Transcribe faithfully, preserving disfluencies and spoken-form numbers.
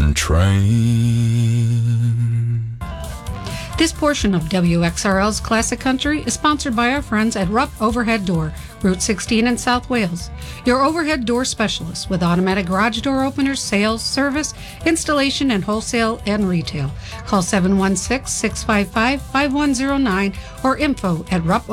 one train. This portion of W X R L's Classic Country is sponsored by our friends at Rupp Overhead Door, Route sixteen in South Wales. Your overhead door specialist with automatic garage door openers, sales, service, installation, and wholesale and retail. Call seven one six, six five five, five one zero nine or info at rupp